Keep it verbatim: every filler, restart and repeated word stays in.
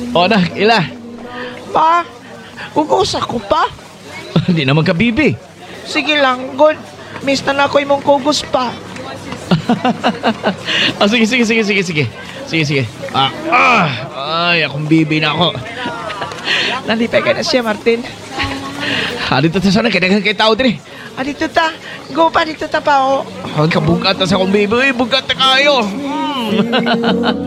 O na, ila. Pa, kukusa ko pa. Hindi naman ka, bibi. Sige lang, good. Miss na na ako imong kugos pa. Ah, sige, sige, sige, sige, sige. Sige, sige. Ah, ah, ay, akong bibi na ako. Nalipay ka na siya, Martin. Ah, dito ta sana, kailangan kay tao din. Ah, dito ta. Go pa, dito ta pa, oh. Ay, kabugat na sa akong bibi. Uy, bugat na kayo. Hmm.